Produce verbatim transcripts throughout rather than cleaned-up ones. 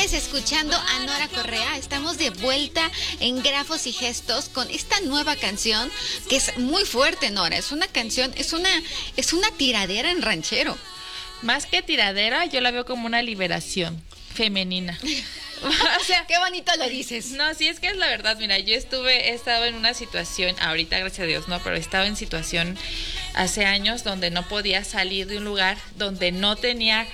Sigues escuchando a Nora Correa. Estamos de vuelta en Grafos y Gestos con esta nueva canción que es muy fuerte, Nora. Es una canción, es una, es una tiradera en ranchero. Más que tiradera, yo la veo como una liberación femenina. O sea, qué bonito lo dices. No, sí, es que es la verdad. Mira, yo estuve, he estado en una situación, ahorita gracias a Dios no, pero estaba en situación hace años donde no podía salir de un lugar, donde no tenía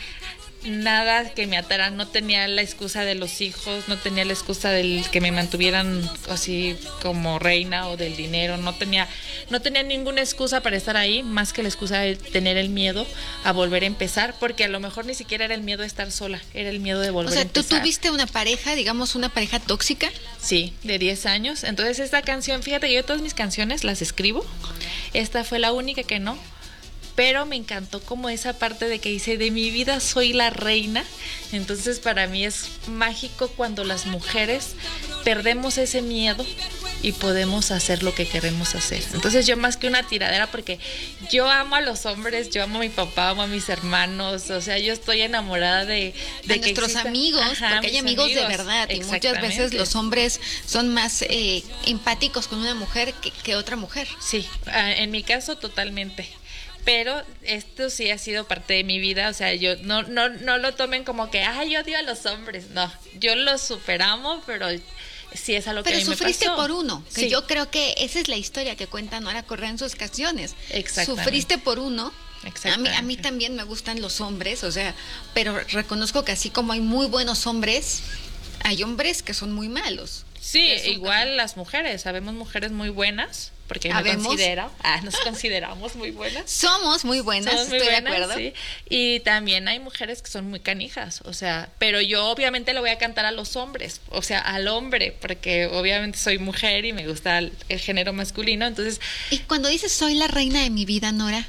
nada que me atara, no tenía la excusa de los hijos, no tenía la excusa del que me mantuvieran así como reina o del dinero, no tenía, no tenía ninguna excusa para estar ahí, más que la excusa de tener el miedo a volver a empezar, porque a lo mejor ni siquiera era el miedo de estar sola, era el miedo de volver a empezar. O sea, ¿tú tuviste una pareja, digamos una pareja tóxica? Sí, de diez años, entonces esta canción, fíjate que yo todas mis canciones las escribo, esta fue la única que no. Pero me encantó como esa parte de que dice, de mi vida soy la reina. Entonces para mí es mágico cuando las mujeres perdemos ese miedo y podemos hacer lo que queremos hacer. Entonces yo más que una tiradera, porque yo amo a los hombres, yo amo a mi papá, amo a mis hermanos, o sea, yo estoy enamorada de, de a que nuestros exista, amigos, ajá, porque hay amigos, amigos de verdad, y muchas veces los hombres son más eh, empáticos con una mujer que, que otra mujer. Sí, en mi caso totalmente. Pero esto sí ha sido parte de mi vida, o sea, yo no no no lo tomen como que, ay, yo odio a los hombres, no, yo los superamo, pero sí es algo que pero a mí me pasó. Pero sufriste por uno, que sí. Yo creo que esa es la historia que cuenta Nora Correa en sus canciones. Exactamente. Sufriste por uno. A mí, a mí también me gustan los hombres, o sea, pero reconozco que así como hay muy buenos hombres, hay hombres que son muy malos. Sí, igual caso. Las mujeres, sabemos mujeres muy buenas, porque me considero, ah, nos consideramos muy buenas. Somos muy buenas, Somos muy estoy buenas, de acuerdo. Sí. Y también hay mujeres que son muy canijas, o sea, pero yo obviamente le voy a cantar a los hombres, o sea, al hombre, porque obviamente soy mujer y me gusta el, el género masculino, entonces. Y cuando dices soy la reina de mi vida, Nora,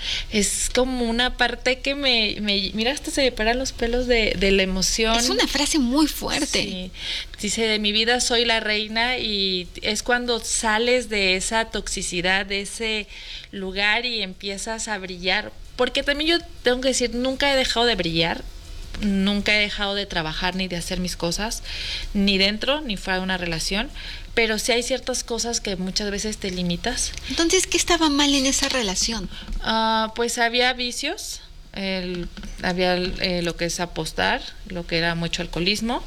es como una parte que me, me mira, hasta se me paran los pelos de, de la emoción. Es una frase muy fuerte. Sí. Dice, de mi vida soy la reina, y es cuando sales de esa toxicidad, de ese lugar y empiezas a brillar, porque también yo tengo que decir, nunca he dejado de brillar, nunca he dejado de trabajar ni de hacer mis cosas, ni dentro ni fuera de una relación, pero sí hay ciertas cosas que muchas veces te limitas. Entonces, ¿qué estaba mal en esa relación? Uh, pues había vicios, el, había eh, lo que es apostar, lo que era mucho alcoholismo,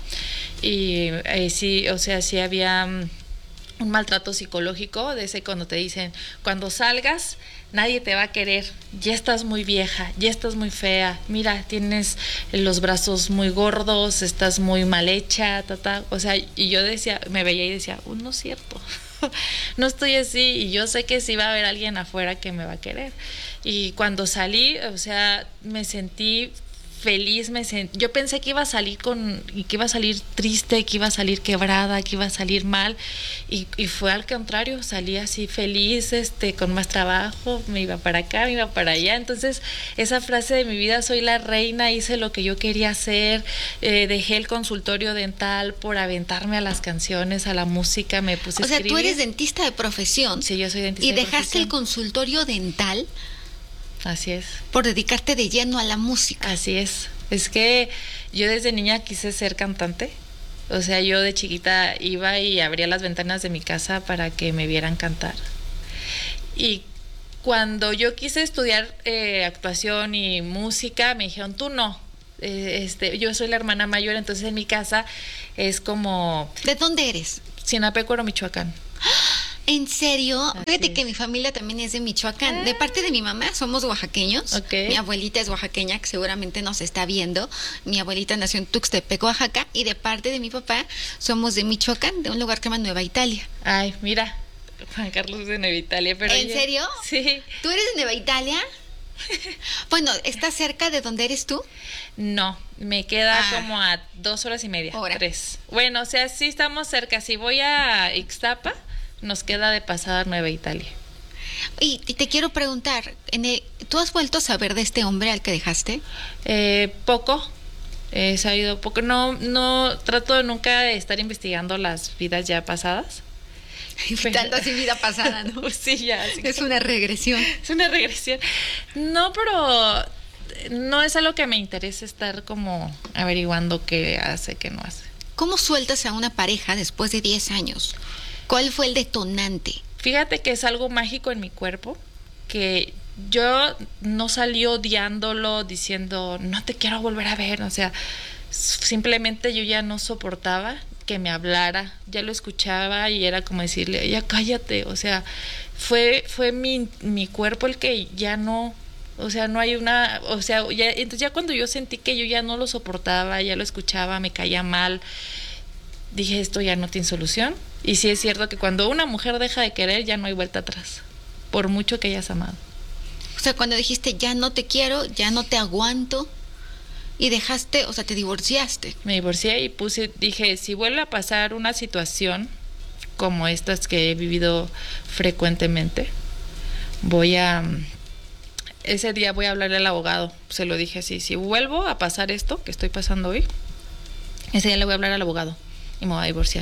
y eh, sí, o sea, sí había um, un maltrato psicológico, de ese cuando te dicen, cuando salgas nadie te va a querer, ya estás muy vieja, ya estás muy fea, mira, tienes los brazos muy gordos, estás muy mal hecha, ta, ta. O sea, y yo decía, me veía y decía, oh, no es cierto, no estoy así, y yo sé que sí va a haber alguien afuera que me va a querer. Y cuando salí, o sea, me sentí feliz, me sent... yo pensé que iba a salir con, y que iba a salir triste, que iba a salir quebrada, que iba a salir mal, y, y fue al contrario, salí así feliz, este, con más trabajo, me iba para acá, me iba para allá. Entonces, esa frase de mi vida soy la reina, hice lo que yo quería hacer, eh, dejé el consultorio dental por aventarme a las canciones, a la música, me puse a escribir. O sea, tú eres dentista de profesión. Sí, yo soy dentista y de dejaste profesión. El consultorio dental. Así es. Por dedicarte de lleno a la música. Así es. Es que yo desde niña quise ser cantante. O sea, yo de chiquita iba y abría las ventanas de mi casa para que me vieran cantar. Y cuando yo quise estudiar eh, actuación y música, me dijeron, tú no. Eh, este, yo soy la hermana mayor, entonces en mi casa es como... ¿De dónde eres? Sinapecuaro, Michoacán. ¿En serio? Así Fíjate es. que mi familia también es de Michoacán. De parte de mi mamá somos oaxaqueños. Okay. Mi abuelita es oaxaqueña, que seguramente nos está viendo. Mi abuelita nació en Tuxtepec, Oaxaca. Y de parte de mi papá somos de Michoacán, de un lugar que se llama Nueva Italia. Ay, mira, Juan Carlos es de Nueva Italia. Pero ¿En yo... serio? Sí. ¿Tú eres de Nueva Italia? Bueno, ¿estás cerca de donde eres tú? No, me queda ah, como a dos horas y media, hora. tres. Bueno, o sea, sí estamos cerca. Si voy a Ixtapa, nos queda de pasada Nueva Italia. Y, y te quiero preguntar, en el, ¿tú has vuelto a saber de este hombre al que dejaste? Eh, poco, he sabido poco. No, no, trato de nunca de estar investigando las vidas ya pasadas. Tanto así vida pasada, ¿no? Sí, ya. Es una regresión. Es una regresión. No, pero no es algo que me interese estar como averiguando qué hace, qué no hace. ¿Cómo sueltas a una pareja después de diez años? ¿Cuál fue el detonante? Fíjate que es algo mágico en mi cuerpo, que yo no salí odiándolo, diciendo, no te quiero volver a ver, o sea, simplemente yo ya no soportaba que me hablara, ya lo escuchaba y era como decirle, ya cállate, o sea, fue fue mi, mi cuerpo el que ya no, o sea, no hay una, o sea, ya, entonces ya cuando yo sentí que yo ya no lo soportaba, ya lo escuchaba, me caía mal, dije, esto ya no tiene solución. Y sí es cierto que cuando una mujer deja de querer, ya no hay vuelta atrás, por mucho que hayas amado. O sea, cuando dijiste, ya no te quiero, ya no te aguanto, y dejaste, o sea, te divorciaste. Me divorcié y puse, dije, si vuelve a pasar una situación como estas que he vivido frecuentemente, voy a, ese día voy a hablarle al abogado, se lo dije así, si vuelvo a pasar esto que estoy pasando hoy, ese día le voy a hablar al abogado y me voy a divorciar.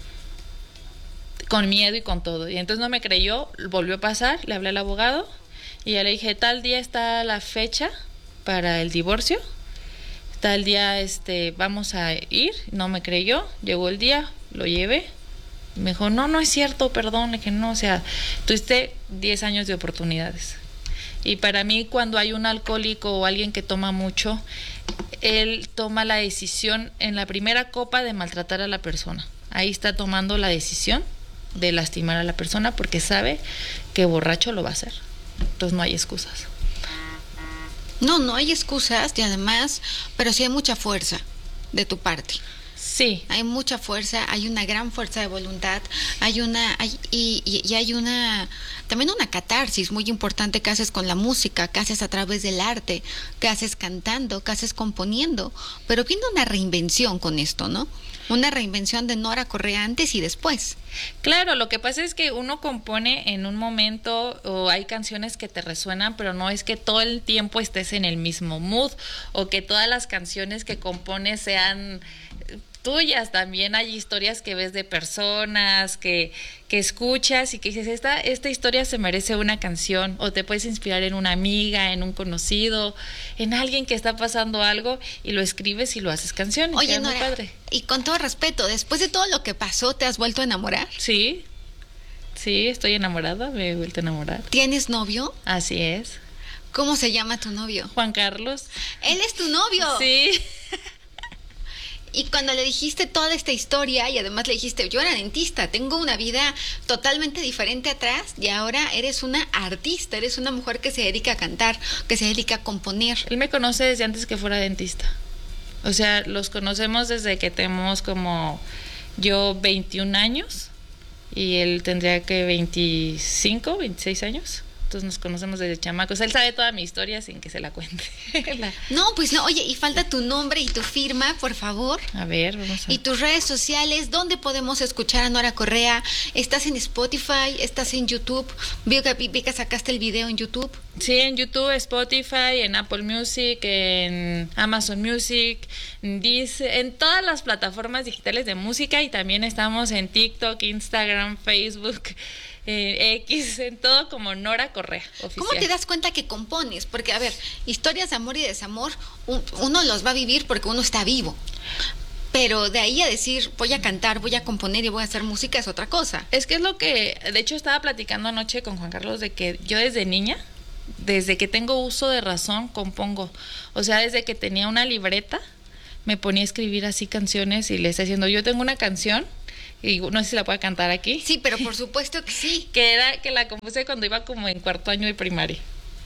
Con miedo y con todo. Y entonces no me creyó, volvió a pasar, le hablé al abogado y ya le dije, tal día está la fecha para el divorcio, tal día este, vamos a ir, no me creyó, llegó el día, lo llevé, me dijo, no, no es cierto, perdón, le dije, no, o sea, tuviste diez años de oportunidades. Y para mí cuando hay un alcohólico o alguien que toma mucho, él toma la decisión en la primera copa de maltratar a la persona. Ahí está tomando la decisión de lastimar a la persona porque sabe que borracho lo va a hacer. Entonces no hay excusas. No, no hay excusas y además, pero sí hay mucha fuerza de tu parte. Sí. Hay mucha fuerza, hay una gran fuerza de voluntad, hay una, hay, y, y, y hay una, también una catarsis muy importante que haces con la música, que haces a través del arte, que haces cantando, que haces componiendo, pero viene una reinvención con esto, ¿no? Una reinvención de Nora Correa antes y después. Claro, lo que pasa es que uno compone en un momento o hay canciones que te resuenan, pero no es que todo el tiempo estés en el mismo mood o que todas las canciones que compones sean tuyas. También hay historias que ves de personas que, que escuchas y que dices, esta, esta historia se merece una canción, o te puedes inspirar en una amiga, en un conocido, en alguien que está pasando algo y lo escribes y lo haces canción. Oye, queda muy Nora, padre. Y con todo respeto, después de todo lo que pasó, ¿te has vuelto a enamorar? Sí, sí, estoy enamorada, me he vuelto a enamorar. ¿Tienes novio? Así es. ¿Cómo se llama tu novio? Juan Carlos. ¿Él es tu novio? Sí. Y cuando le dijiste toda esta historia y además le dijiste, yo era dentista, tengo una vida totalmente diferente atrás y ahora eres una artista, eres una mujer que se dedica a cantar, que se dedica a componer. Él me conoce desde antes que fuera dentista. O sea, los conocemos desde que tenemos como yo veintiún años y él tendría que veinticinco, veintiséis años. Entonces nos conocemos desde chamacos. Él sabe toda mi historia sin que se la cuente. la... No, pues no. Oye, y falta tu nombre y tu firma, por favor. A ver, vamos a... Y tus redes sociales, ¿dónde podemos escuchar a Nora Correa? ¿Estás en Spotify? ¿Estás en YouTube? Vi que, vi que sacaste el video en YouTube. Sí, en YouTube, Spotify, en Apple Music, en Amazon Music, en Deezer, en todas las plataformas digitales de música, y también estamos en TikTok, Instagram, Facebook, eh, X, en todo como Nora Correa oficial. ¿Cómo te das cuenta que compones? Porque, a ver, historias de amor y desamor, un, uno los va a vivir porque uno está vivo. Pero de ahí a decir, voy a cantar, voy a componer y voy a hacer música es otra cosa. Es que es lo que, de hecho, estaba platicando anoche con Juan Carlos de que yo desde niña, desde que tengo uso de razón, compongo. O sea, desde que tenía una libreta, me ponía a escribir así canciones y le está diciendo, yo tengo una canción, y no sé si la puedo cantar aquí. Sí, pero por supuesto que sí. que era, que la compuse cuando iba como en cuarto año de primaria.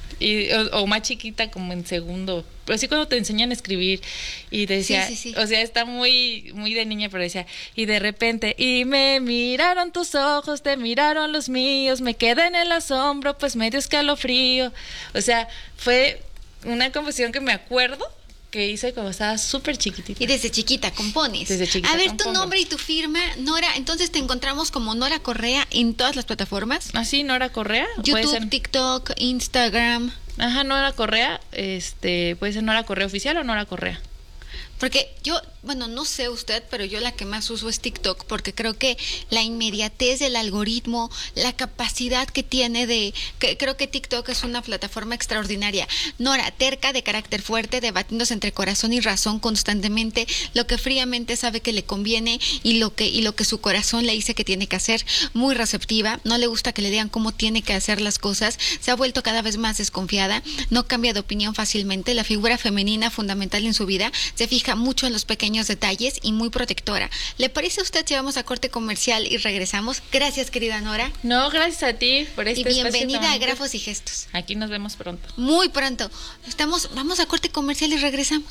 Y, o, o más chiquita, como en segundo. Pero sí cuando te enseñan a escribir. Y te decía, sí, sí, sí. O sea, está muy, muy de niña, pero decía, y de repente, y me miraron tus ojos, te miraron los míos, me quedé en el asombro, pues medio escalofrío. O sea, fue una composición que me acuerdo que hice cuando estaba súper chiquitita. Y desde chiquita compones. Desde chiquita A ver, compongo. Tu nombre y tu firma, Nora, entonces te encontramos como Nora Correa en todas las plataformas. ¿Ah, sí? Nora Correa. YouTube, TikTok, Instagram. Ajá, Nora Correa, este, puede ser Nora Correa oficial o Nora Correa. Porque yo, bueno, no sé usted, pero yo la que más uso es TikTok, porque creo que la inmediatez del algoritmo, la capacidad que tiene de, que creo que TikTok es una plataforma extraordinaria. Nora, terca, de carácter fuerte, debatiéndose entre corazón y razón constantemente, lo que fríamente sabe que le conviene y lo que, y lo que su corazón le dice que tiene que hacer, muy receptiva, no le gusta que le digan cómo tiene que hacer las cosas, se ha vuelto cada vez más desconfiada, no cambia de opinión fácilmente, la figura femenina fundamental en su vida, se fija mucho en los pequeños detalles y muy protectora. ¿Le parece a usted si vamos a corte comercial y regresamos? Gracias, querida Nora. No, gracias a ti por este espacio. Y bienvenida a Grafos y Gestos. Aquí nos vemos pronto. Muy pronto. Estamos, vamos a corte comercial y regresamos.